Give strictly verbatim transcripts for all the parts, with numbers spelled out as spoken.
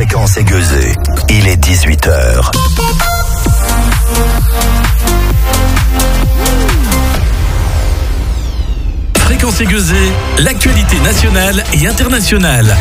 Fréquence Aiguezée. Il est dix-huit heures. Fréquence Aiguezée, l'actualité nationale et internationale.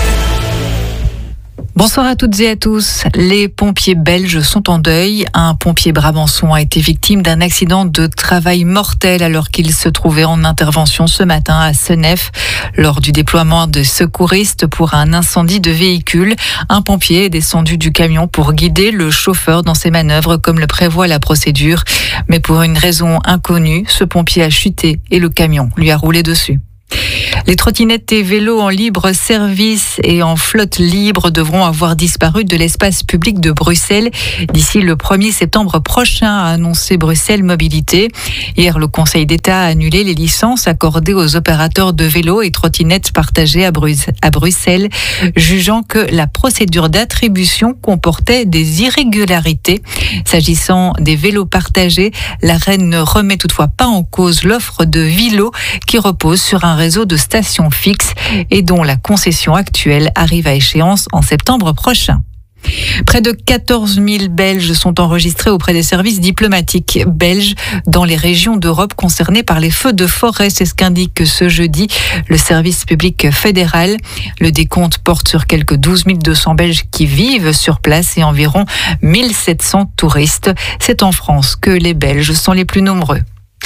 Bonsoir à toutes et à tous. Les pompiers belges sont en deuil. Un pompier brabançon a été victime d'un accident de travail mortel alors qu'il se trouvait en intervention ce matin à Senef. Lors du déploiement de secouristes pour un incendie de véhicule, un pompier est descendu du camion pour guider le chauffeur dans ses manœuvres comme le prévoit la procédure. Mais pour une raison inconnue, ce pompier a chuté et le camion lui a roulé dessus. Les trottinettes et vélos en libre service et en flotte libre devront avoir disparu de l'espace public de Bruxelles d'ici le premier septembre prochain, a annoncé Bruxelles Mobilité. Hier, le Conseil d'État a annulé les licences accordées aux opérateurs de vélos et trottinettes partagés à Bruxelles, jugeant que la procédure d'attribution comportait des irrégularités. S'agissant des vélos partagés, la reine ne remet toutefois pas en cause l'offre de Vilo qui repose sur un réseau de stations fixes et dont la concession actuelle arrive à échéance en septembre prochain. Près de quatorze mille Belges sont enregistrés auprès des services diplomatiques belges dans les régions d'Europe concernées par les feux de forêt. C'est ce qu'indique ce jeudi le service public fédéral. Le décompte porte sur quelques douze mille deux cents Belges qui vivent sur place et environ mille sept cents touristes. C'est en France que les Belges sont les plus nombreux.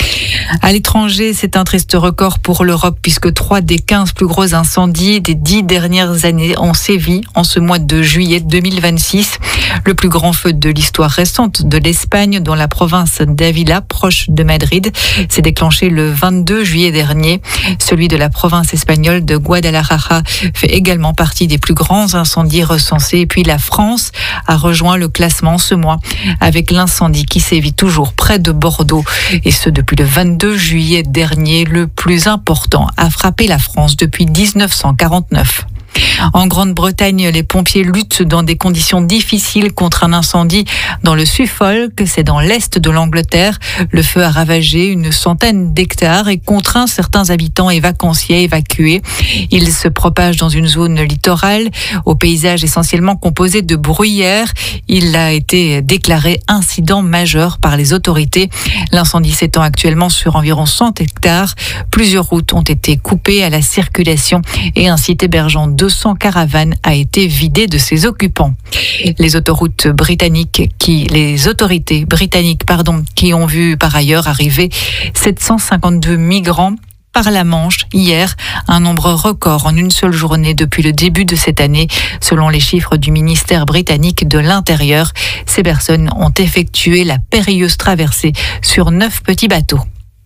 À l'étranger, c'est un triste record pour l'Europe puisque trois des quinze plus gros incendies des dix dernières années ont sévi en ce mois de juillet deux mille vingt-six. Le plus grand feu de l'histoire récente de l'Espagne dans la province d'Ávila, proche de Madrid, s'est déclenché le vingt-deux juillet dernier. Celui de la province espagnole de Guadalajara fait également partie des plus grands incendies recensés. Et puis la France a rejoint le classement ce mois avec l'incendie qui sévit toujours près de Bordeaux et ce depuis le vingt-deux juillet dernier, le plus important a frappé la France depuis dix-neuf cent quarante-neuf. En Grande-Bretagne, les pompiers luttent dans des conditions difficiles contre un incendie dans le Suffolk, c'est dans l'est de l'Angleterre. Le feu a ravagé une centaine d'hectares et contraint certains habitants et vacanciers à évacuer. Il se propage dans une zone littorale, au paysage essentiellement composé de bruyères. Il a été déclaré incident majeur par les autorités. L'incendie s'étend actuellement sur environ cent hectares. Plusieurs routes ont été coupées à la circulation et un site hébergeant deux cents caravanes a été vidé de ses occupants. Les autoroutes britanniques qui, les autorités britanniques, pardon, qui ont vu par ailleurs arriver sept cent cinquante-deux migrants par la Manche hier, un nombre record en une seule journée depuis le début de cette année. Selon les chiffres du ministère britannique de l'Intérieur, ces personnes ont effectué la périlleuse traversée sur neuf petits bateaux.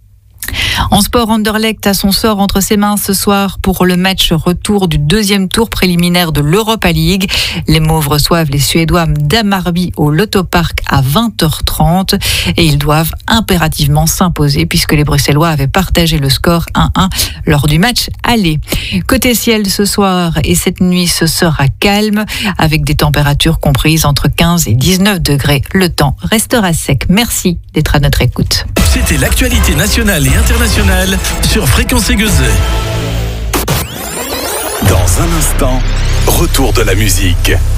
En sport, Anderlecht a son sort entre ses mains ce soir pour le match retour du deuxième tour préliminaire de l'Europa League. Les Mauves reçoivent les Suédois d'Hammarby au Lotto Park à vingt heures trente et ils doivent impérativement s'imposer puisque les Bruxellois avaient partagé le score un un lors du match aller. Côté ciel ce soir et cette nuit, ce sera calme avec des températures comprises entre quinze et dix-neuf degrés. Le temps restera sec. Merci d'être à notre écoute. C'était l'actualité nationale et internationale sur Fréquence Aiguezée. Dans un instant, retour de la musique.